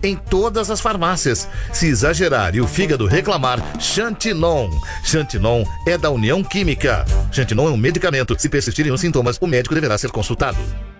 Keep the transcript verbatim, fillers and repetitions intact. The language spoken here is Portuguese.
em todas as farmácias. Se exagerar e o fígado reclamar, Xantinon. Xantinon é da União Química. Xantinon é um medicamento. Se persistirem os sintomas, o médico deverá ser consultado.